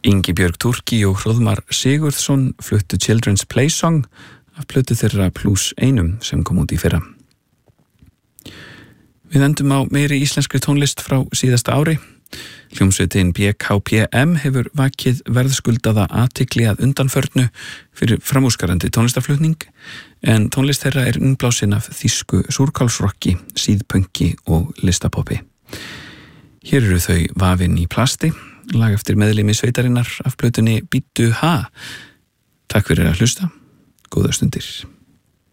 Ingibjörg Turki og Hróðmar Sigurðsson fluttu Children's Play Song af plötu þeirra Plus 1 sem kom út í fyrra. Við endum á meiri íslenskri tónlist frá síðasta ári. Hljómsveitin BKPM hefur vakið verðskuldaða athygli að undanförnu fyrir framúskarandi tónlistarflutning, en tónlist þeirra er innblásin af þýsku súrkálsrokki, síðpönki og listapoppi. Hér eru þau Vafinn í plasti, lag eftir meðlimi sveitarinnar af plötunni Bíddu ha. Takk fyrir að hlusta. Góðar stundir.